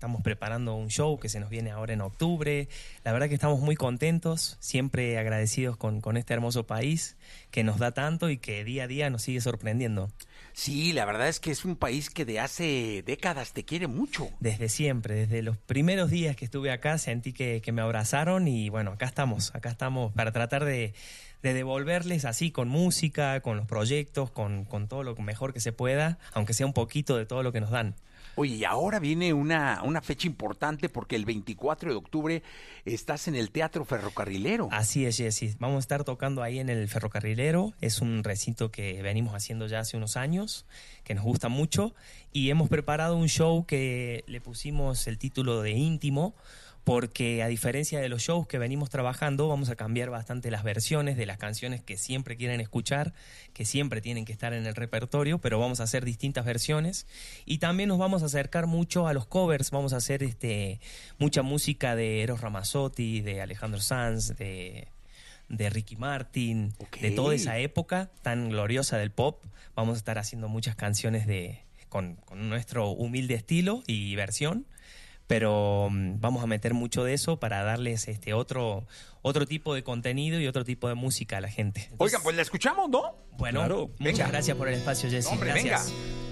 estamos preparando un show que se nos viene ahora en octubre. La verdad que estamos muy contentos, siempre agradecidos con este hermoso país que nos da tanto y que día a día nos sigue sorprendiendo. Sí, la verdad es que es un país que de hace décadas te quiere mucho. Desde siempre, desde los primeros días que estuve acá sentí que me abrazaron y bueno, acá estamos para tratar de devolverles así con música, con los proyectos, con todo lo mejor que se pueda, aunque sea un poquito de todo lo que nos dan. Oye, y ahora viene una fecha importante porque el 24 de octubre estás en el Teatro Ferrocarrilero. Así es, Jessy. Vamos a estar tocando ahí en el Ferrocarrilero. Es un recinto que venimos haciendo ya hace unos años, que nos gusta mucho. Y hemos preparado un show que le pusimos el título de Íntimo, porque a diferencia de los shows que venimos trabajando, vamos a cambiar bastante las versiones de las canciones que siempre quieren escuchar, que siempre tienen que estar en el repertorio, pero vamos a hacer distintas versiones. Y también nos vamos a acercar mucho a los covers, vamos a hacer mucha música de Eros Ramazzotti, de Alejandro Sanz, de Ricky Martin, de toda esa época tan gloriosa del pop. Vamos a estar haciendo muchas canciones con nuestro humilde estilo y versión. Pero vamos a meter mucho de eso para darles otro tipo de contenido y otro tipo de música a la gente. Oigan, pues la escuchamos, ¿no? Bueno, claro, muchas gracias por el espacio, Jessy. Hombre, gracias. Venga.